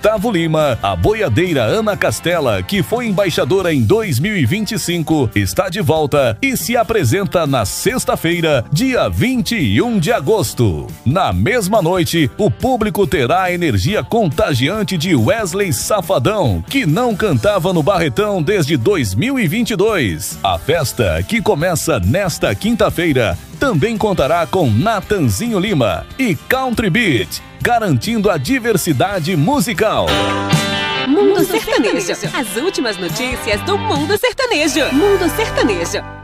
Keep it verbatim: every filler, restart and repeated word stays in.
Gustavo Lima, a boiadeira Ana Castela, que foi embaixadora em dois mil e vinte e cinco, está de volta e se apresenta na sexta-feira, dia vinte e um de agosto. Na mesma noite, o público terá a energia contagiante de Wesley Safadão, que não cantava no Barretão desde dois mil e vinte e dois. A festa, que começa nesta quinta-feira, também contará com Natanzinho Lima e Country Beat, garantindo a diversidade musical. Mundo Sertanejo. As últimas notícias do Mundo Sertanejo. Mundo Sertanejo.